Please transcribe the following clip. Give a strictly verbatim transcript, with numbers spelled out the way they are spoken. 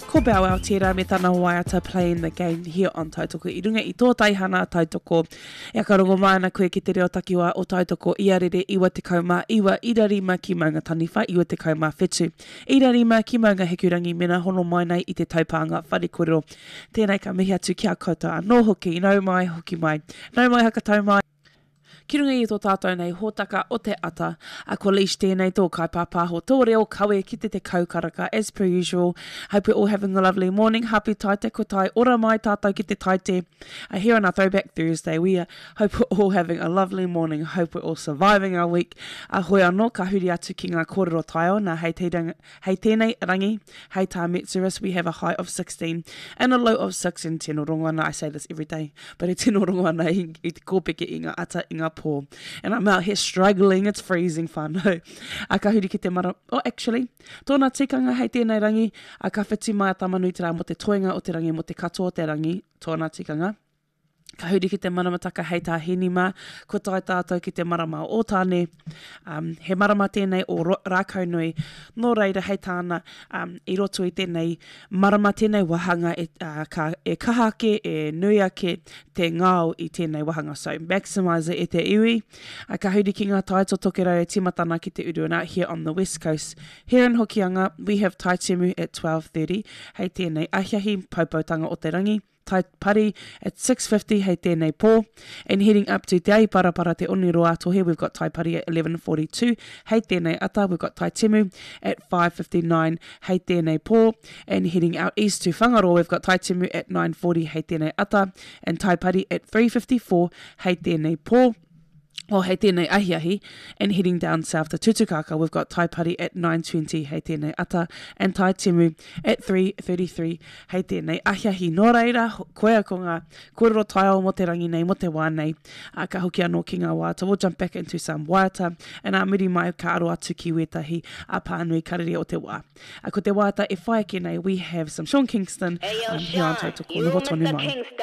Ko Bow Wow tērā me tāna waiata playing the game here on Tautoko I runga I tō taihana Tautoko. E karongo mana koe ki te reo takiwa o Tautoko ia rere iwa te kaumā iwa irarima ki maunga taniwha iwa te kaumā whetu. Irarima ki maunga hekurangi mena hono mai nei I te taupanga wharekorero. Tēnei ka mihi atu kia koutou anō hoki, nau mai hoki mai. Nau mai hakatau mai. Ki runga I tō tātou nei hōtaka o te ata, a ko leash tēnei tō kai pāpāho tō reo kawe ki te te kaukaraka as per usual. Hope we're all having a lovely morning. Happy taite ko tai ora mai tātou ki te taite. Uh, here on our Throwback Thursday, we uh, hope we're all having a lovely morning. Hope we're all surviving our week. A hoi anō, ka huri atu ki ngā kōrero taio, nā hei, te rang, hei tēnei rangi, hei tā Metzeris, we have a high of sixteen and a low of six in Tino Rongwana. I say this every day, but e Tino Rongwana I, I te kōpeke I ngā ata I ngā poor. And I'm out here struggling, it's freezing whānau. A ka huri ki te mara, oh actually, tōna tikanga hei tēnei rangi, a ka whiti mai a tamanui te rā mo te toenga o te rangi, mo te katoa o te rangi, tōna tikanga. Ka huri ki te maramataka hei tā hinima, ko tai tātou ki te marama o tāne, um, he marama tēnei o rākau nui, nō reira hei tāna um, I roto I tēnei marama tēnei wahanga e, uh, ka, e kahake, e nui ake te ngāo I tēnei wahanga. So maximise e te iwi. Uh, ka huri ki ngā taito tokerau e timatana ki te uruna here on the West Coast. Here in Hokianga, we have Tai Temu at twelve thirty, hei tēnei ahiahi paupautanga o te rangi. Tai Pari at six fifty, hei tēnei pō. And heading up to Te Aiparapara Te Oniroa Tohe, we've got Tai Pari at eleven forty-two, hei tēnei ata. We've got Tai Temu at five fifty-nine, hei tēnei pō. And heading out east to Whangaroa, we've got Tai Temu at nine forty, hei tēnei ata. And Tai Pari at three fifty-four, hei tēnei pō. Oh, hei tēnei ahiahi, and heading down south to Tutukaka, we've got Tai Pari at nine twenty, hei tēnei ata, and Tai Temu at three thirty-three, hei tēnei ahiahi. Nō reira, koea ko ngā kōrero taio mo te rangi nei, mo te wā nei, uh, ka hoki anō ki ngā waiata. We'll jump back into some waiata, and a muri mai ka aro atu ki wetahi a pānui karere o te wā. Uh, ko te waiata e whai ake nei, we have some Sean Kingston um, here on Tautoko. Noho tonu mai.